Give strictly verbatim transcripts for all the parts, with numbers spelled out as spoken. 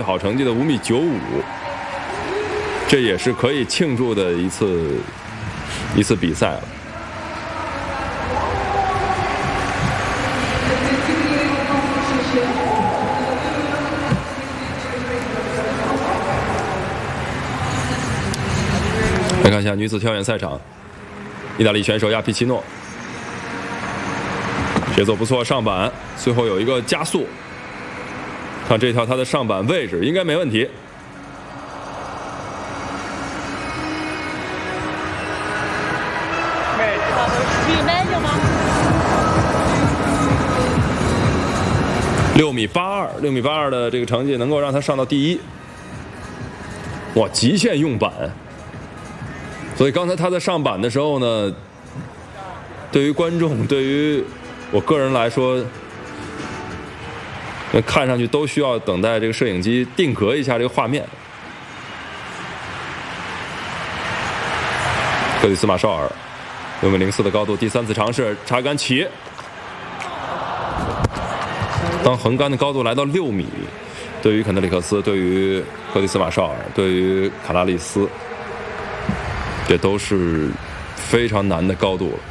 好成绩的五米九五，这也是可以庆祝的一次一次比赛了。来看一下女子跳远赛场，意大利选手亚皮奇诺。节奏不错，上板最后有一个加速，看这条他的上板位置应该没问题。六米八二，六米八二的这个成绩能够让他上到第一。哇，极限用板！所以刚才他在上板的时候呢，对于观众，对于我个人来说，看上去都需要等待这个摄影机定格一下这个画面。克里斯马绍尔，六米零四的高度，第三次尝试插杆起。当横杆的高度来到六米，对于肯德里克斯，对于克里斯马绍尔，对于卡拉利斯，这都是非常难的高度了。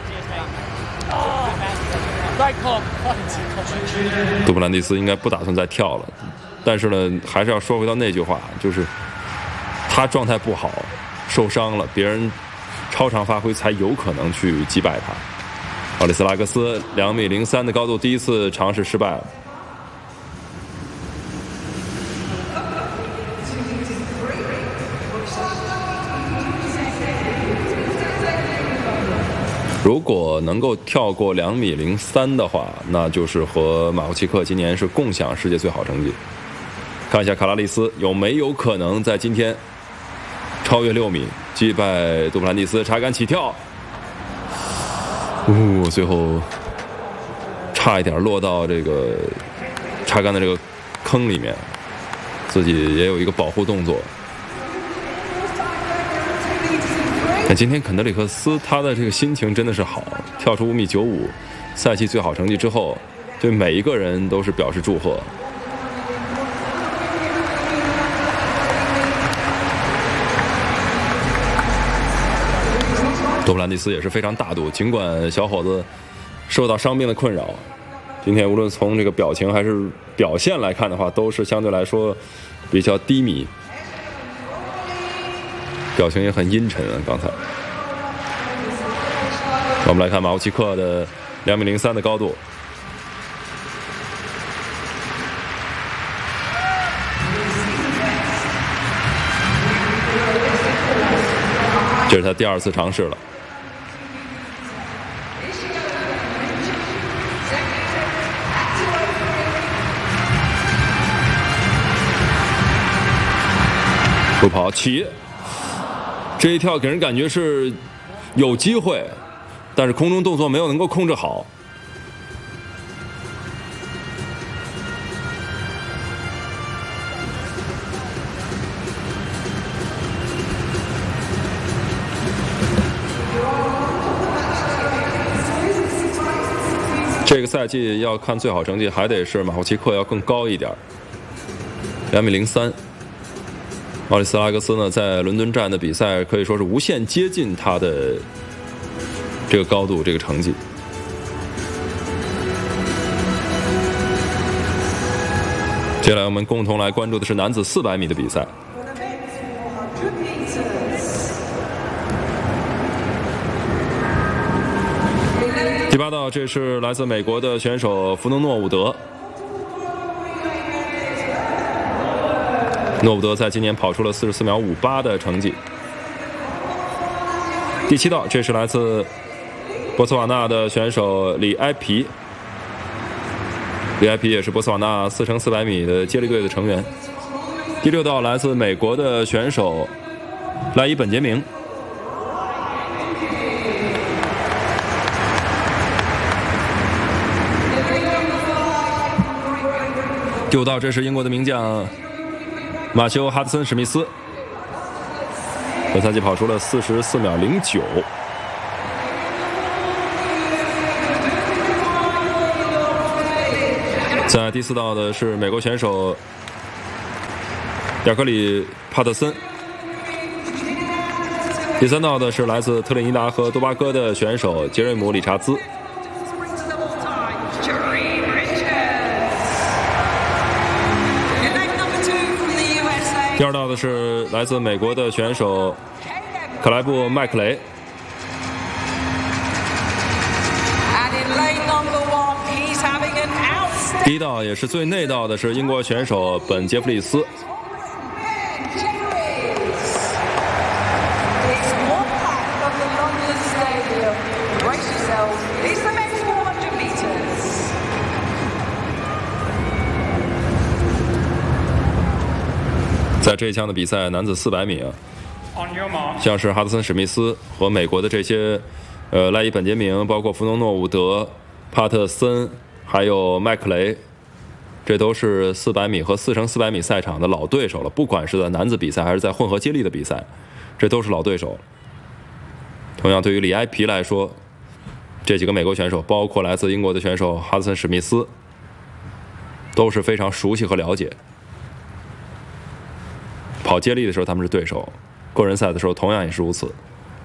杜布兰蒂斯应该不打算再跳了，但是呢，还是要说回到那句话，就是他状态不好，受伤了，别人超常发挥才有可能去击败他。奥里斯拉格斯两米零三的高度，第一次尝试失败了。如果能够跳过两米零三的话，那就是和马库奇克今年是共享世界最好成绩。看一下卡拉利斯有没有可能在今天超越六米，击败杜布兰蒂斯，插杆起跳。呜、哦，最后差一点落到这个插杆的这个坑里面，自己也有一个保护动作。那今天肯德里克斯他的这个心情真的是好，跳出五米九五，赛季最好成绩之后，对每一个人都是表示祝贺。杜布兰蒂斯也是非常大度，尽管小伙子受到伤病的困扰，今天无论从这个表情还是表现来看的话，都是相对来说比较低迷。表情也很阴沉啊，刚才。我们来看马库奇克的两米零三的高度，这是他第二次尝试了。不跑起。这一跳给人感觉是有机会，但是空中动作没有能够控制好。这个赛季要看最好成绩，还得是马库奇克要更高一点，两米零三。奥里斯拉格斯呢，在伦敦站的比赛可以说是无限接近他的这个高度、这个成绩。接下来我们共同来关注的是男子四百米的比赛。第八道，这是来自美国的选手弗农诺伍德。诺伍德在今年跑出了四十四秒五八的成绩。第七道，这是来自波茨瓦纳的选手里埃皮。里埃皮也是波茨瓦纳四乘四百米的接力队的成员。第六道，来自美国的选手莱伊本杰明。第五道，这是英国的名将马修·哈德森·史密斯，本赛季跑出了四十四秒零九。在第四道的是美国选手亚克里·帕特森。第三道的是来自特立尼达和多巴哥的选手杰瑞姆·理查兹。第二道的是来自美国的选手克莱布·麦克雷。第一道也是最内道的是英国选手本·杰弗里斯。在这一项的比赛，男子四百米啊，像是哈德森·史密斯和美国的这些，呃，赖伊·本杰明，包括弗农诺伍德、帕特森，还有麦克雷，这都是四百米和四乘四百米赛场的老对手了。不管是在男子比赛还是在混合接力的比赛，这都是老对手。同样，对于里埃皮来说，这几个美国选手，包括来自英国的选手哈德森·史密斯，都是非常熟悉和了解。跑接力的时候他们是对手，个人赛的时候同样也是如此。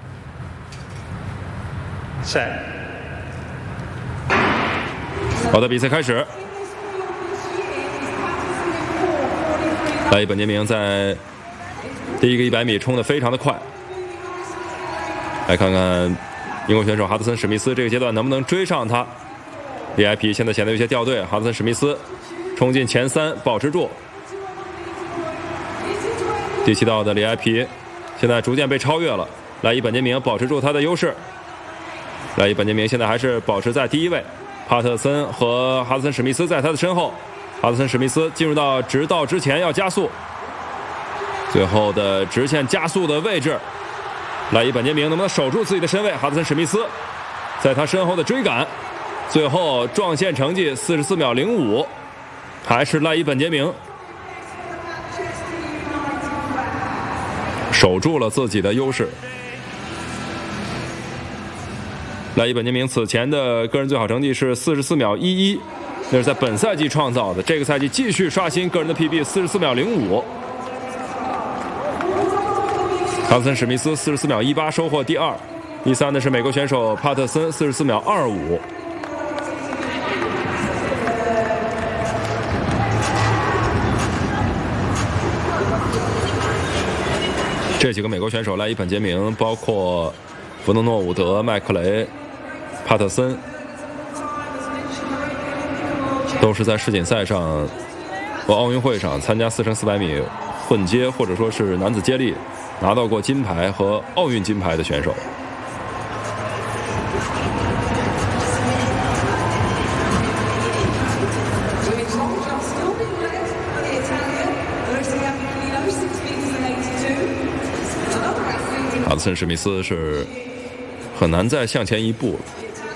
好的，比赛开始。赖伊·本杰明在第一个一百米冲得非常的快。来看看英国选手哈德森·史密斯这个阶段能不能追上他。里埃皮现在显得有些掉队，哈德森·史密斯冲进前三，保持住。第七道的里埃皮现在逐渐被超越了，赖伊·本杰明保持住他的优势。赖伊·本杰明现在还是保持在第一位，帕特森和哈德森·史密斯在他的身后。哈德森·史密斯进入到直道之前要加速，最后的直线加速的位置，赖伊·本杰明能不能守住自己的身位？哈德森·史密斯在他身后的追赶，最后撞线成绩四十四秒零五，还是赖伊·本杰明守住了自己的优势。赖伊·本杰明此前的个人最好成绩是四十四秒一一，那是在本赛季创造的。这个赛季继续刷新个人的 P B， 四十四秒零五。哈德森·史密斯四十四秒一八收获第二，第三的是美国选手帕特森四十四秒二五。这几个美国选手赖伊·本杰明，包括弗诺诺伍德、麦克雷、帕特森，都是在世锦赛上和奥运会上参加四乘四百米混接或者说是男子接力拿到过金牌和奥运金牌的选手。哈德森·史密斯是很难再向前一步了。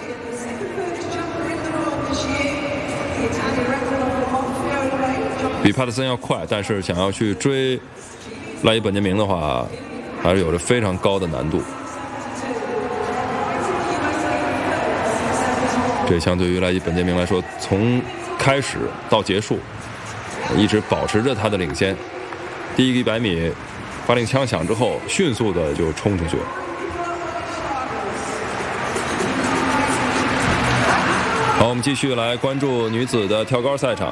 比帕特森要快，但是想要去追赖伊·本杰明的话，还是有着非常高的难度。这相对于赖伊·本杰明来说，从开始到结束，一直保持着他的领先。第一个一百米发令枪响之后，迅速的就冲出去了。好，我们继续来关注女子的跳高赛场。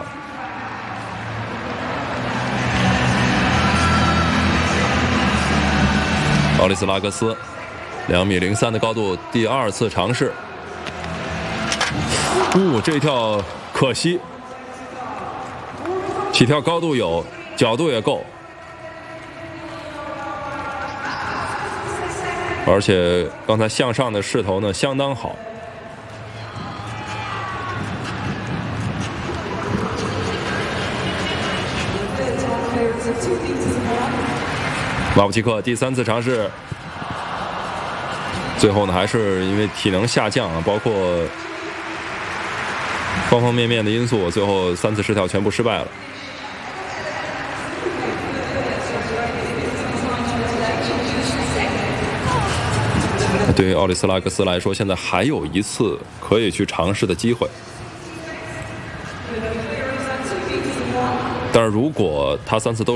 奥利斯拉格斯，两米零三的高度，第二次尝试。呜、哦，这一跳可惜，起跳高度有，角度也够。而且刚才向上的势头呢相当好。马布奇克第三次尝试，最后呢还是因为体能下降啊，包括方方面面的因素，最后三次试跳全部失败了。对于奥利斯拉格斯来说，现在还有一次可以去尝试的机会。但是如果他三次都